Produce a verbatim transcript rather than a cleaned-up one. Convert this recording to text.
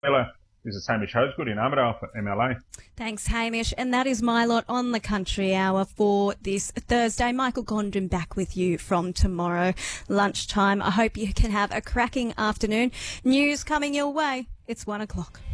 This is Hamish Hosgood in Armidale for M L A. Thanks, Hamish. And that is my lot on the Country Hour for this Thursday. Michael Gondon back with you from tomorrow lunchtime. I hope you can have a cracking afternoon. News coming your way. It's one o'clock.